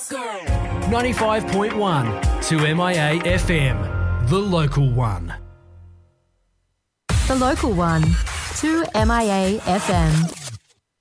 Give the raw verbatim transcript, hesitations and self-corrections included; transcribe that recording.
ninety-five point one to M I A F M, the local one. The local one to M I A F M.